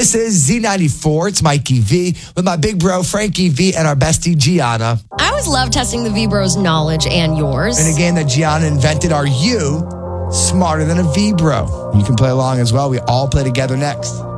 This is Z94. It's Mikey V with my big bro, Frankie V, and our bestie, Gianna. I always love testing the V-Bros' knowledge and yours. In a game that Gianna invented, are you smarter than a V-Bro? You can play along as well. We all play together next.